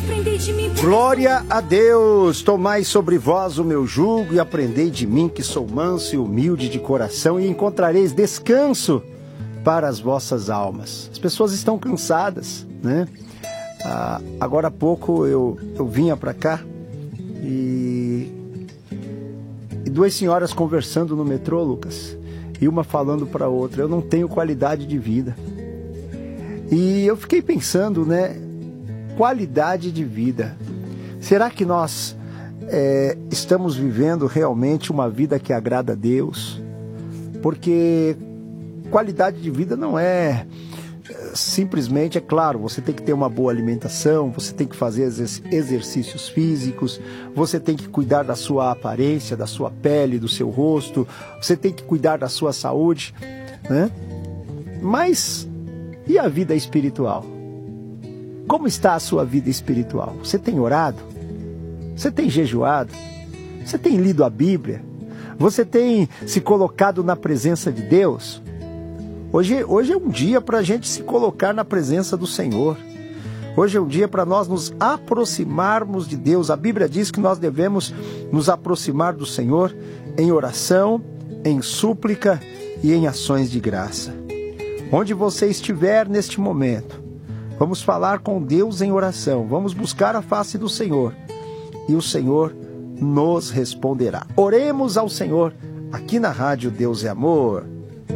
aprendei de mim. Glória a Deus! Tomai sobre vós o meu jugo e aprendei de mim, que sou manso e humilde de coração, e encontrareis descanso para as vossas almas. As pessoas estão cansadas, né? Agora há pouco eu vinha para cá e duas senhoras conversando no metrô, Lucas, e uma falando para a outra: eu não tenho qualidade de vida. E eu fiquei pensando, né? Qualidade de vida. Será que nós estamos vivendo realmente uma vida que agrada a Deus? Porque qualidade de vida não é simplesmente, é claro, você tem que ter uma boa alimentação, você tem que fazer exercícios físicos, você tem que cuidar da sua aparência, da sua pele, do seu rosto, você tem que cuidar da sua saúde, né? Mas e a vida espiritual? Como está a sua vida espiritual? Você tem orado? Você tem jejuado? Você tem lido a Bíblia? Você tem se colocado na presença de Deus? Hoje é um dia para a gente se colocar na presença do Senhor. Hoje é um dia para nós nos aproximarmos de Deus. A Bíblia diz que nós devemos nos aproximar do Senhor em oração, em súplica e em ações de graça. Onde você estiver neste momento, vamos falar com Deus em oração, vamos buscar a face do Senhor e o Senhor nos responderá. Oremos ao Senhor aqui na Rádio Deus é Amor.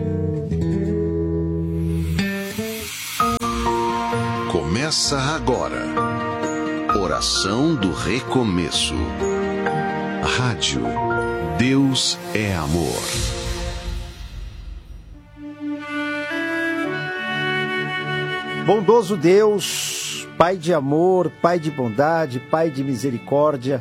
Começa agora, Oração do Recomeço. Rádio Deus é Amor. Bondoso Deus, Pai de amor, Pai de bondade, Pai de misericórdia.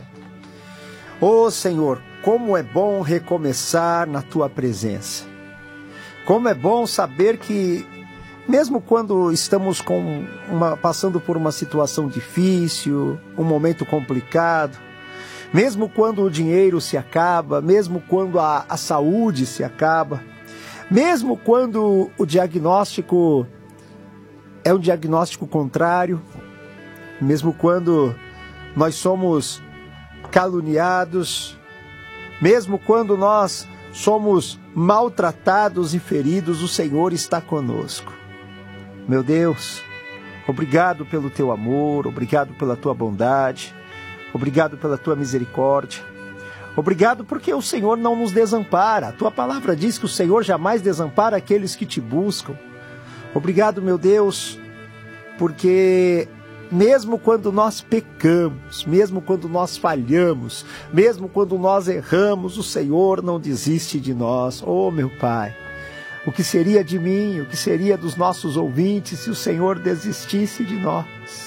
Ô Senhor, como é bom recomeçar na Tua presença. Como é bom saber que, mesmo quando estamos passando por uma situação difícil, um momento complicado, mesmo quando o dinheiro se acaba, mesmo quando a saúde se acaba, mesmo quando o diagnóstico é um diagnóstico contrário, mesmo quando nós somos caluniados, mesmo quando nós somos maltratados e feridos, o Senhor está conosco. Meu Deus, obrigado pelo Teu amor, obrigado pela Tua bondade, obrigado pela Tua misericórdia, obrigado porque o Senhor não nos desampara. A Tua palavra diz que o Senhor jamais desampara aqueles que Te buscam. Obrigado, meu Deus, porque mesmo quando nós pecamos, mesmo quando nós falhamos, mesmo quando nós erramos, o Senhor não desiste de nós. Oh, meu Pai, o que seria de mim, o que seria dos nossos ouvintes se o Senhor desistisse de nós?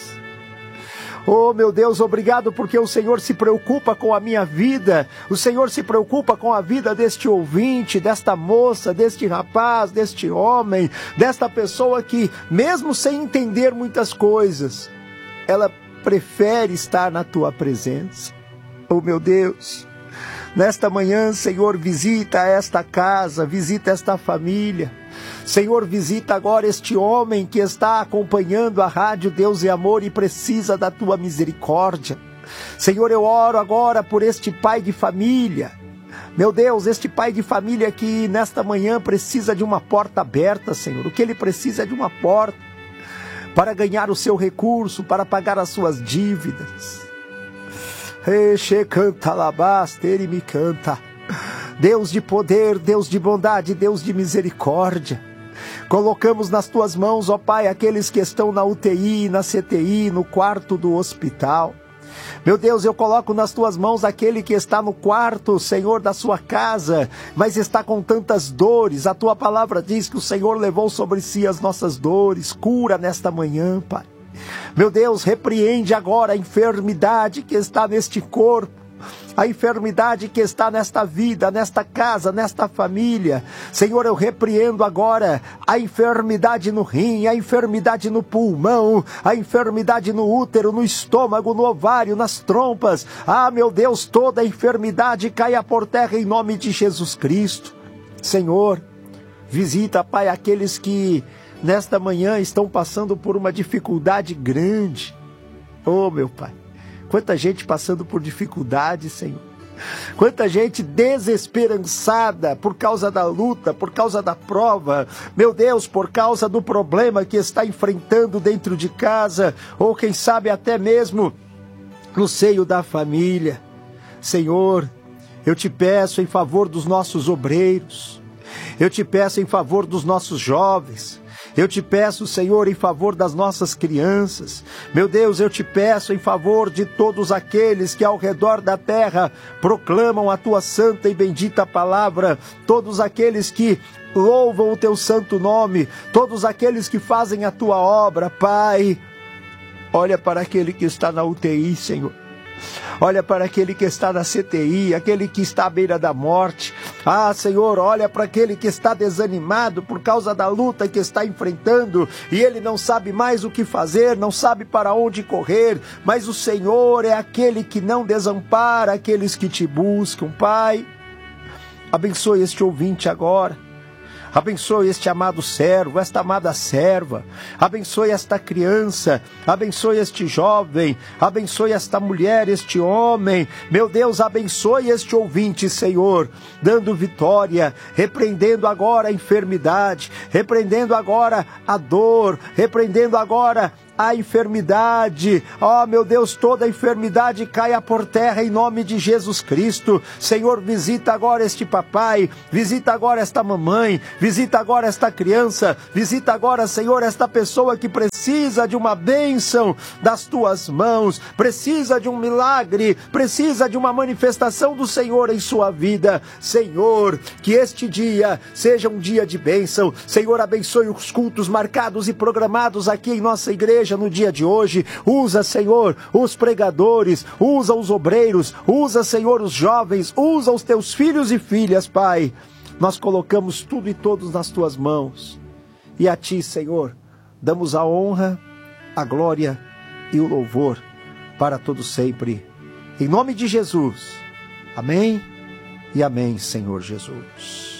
Oh, meu Deus, obrigado porque o Senhor se preocupa com a minha vida, o Senhor se preocupa com a vida deste ouvinte, desta moça, deste rapaz, deste homem, desta pessoa que, mesmo sem entender muitas coisas, ela prefere estar na Tua presença. Oh, meu Deus, nesta manhã, Senhor, visita esta casa, visita esta família. Senhor, visita agora este homem que está acompanhando a Rádio Deus é Amor e precisa da Tua misericórdia. Senhor, eu oro agora por este pai de família. Meu Deus, este pai de família que nesta manhã precisa de uma porta aberta, Senhor. O que ele precisa é de uma porta para ganhar o seu recurso, para pagar as suas dívidas. Canta labaste, ele me canta. Deus de poder, Deus de bondade, Deus de misericórdia. Colocamos nas Tuas mãos, ó Pai, aqueles que estão na UTI, na CTI, no quarto do hospital. Meu Deus, eu coloco nas Tuas mãos aquele que está no quarto, Senhor, da sua casa, mas está com tantas dores. A Tua palavra diz que o Senhor levou sobre si as nossas dores. Cura nesta manhã, Pai. Meu Deus, repreende agora a enfermidade que está neste corpo, a enfermidade que está nesta vida, nesta casa, nesta família. Senhor, eu repreendo agora a enfermidade no rim, a enfermidade no pulmão, a enfermidade no útero, no estômago, no ovário, nas trompas. Ah, meu Deus, toda a enfermidade caia por terra em nome de Jesus Cristo. Senhor, visita, Pai, aqueles que nesta manhã estão passando por uma dificuldade grande. Oh, meu Pai, quanta gente passando por dificuldade, Senhor. Quanta gente desesperançada por causa da luta, por causa da prova, meu Deus, por causa do problema que está enfrentando dentro de casa, ou quem sabe até mesmo no seio da família. Senhor, eu te peço em favor dos nossos obreiros, eu te peço em favor dos nossos jovens, eu te peço, Senhor, em favor das nossas crianças. Meu Deus, eu te peço em favor de todos aqueles que ao redor da terra proclamam a tua santa e bendita palavra, todos aqueles que louvam o teu santo nome, todos aqueles que fazem a tua obra. Pai, olha para aquele que está na UTI, Senhor. Olha para aquele que está na CTI, aquele que está à beira da morte. Ah, Senhor, olha para aquele que está desanimado por causa da luta que está enfrentando e ele não sabe mais o que fazer, não sabe para onde correr, mas o Senhor é aquele que não desampara aqueles que te buscam. Pai, abençoe este ouvinte agora. Abençoe este amado servo, esta amada serva, abençoe esta criança, abençoe este jovem, abençoe esta mulher, este homem. Meu Deus, abençoe este ouvinte, Senhor, dando vitória, repreendendo agora a enfermidade, repreendendo agora a dor, repreendendo agora a enfermidade. Oh, meu Deus, toda enfermidade caia por terra em nome de Jesus Cristo. Senhor, visita agora este papai, visita agora esta mamãe, visita agora esta criança, visita agora, Senhor, esta pessoa que precisa de uma bênção das tuas mãos, precisa de um milagre, precisa de uma manifestação do Senhor em sua vida. Senhor, que este dia seja um dia de bênção. Senhor, abençoe os cultos marcados e programados aqui em nossa igreja no dia de hoje. Usa, Senhor, os pregadores, usa os obreiros, usa, Senhor, os jovens, usa os teus filhos e filhas, Pai. Nós colocamos tudo e todos nas tuas mãos. E a ti, Senhor, damos a honra, a glória e o louvor para todo sempre. Em nome de Jesus. Amém e amém, Senhor Jesus.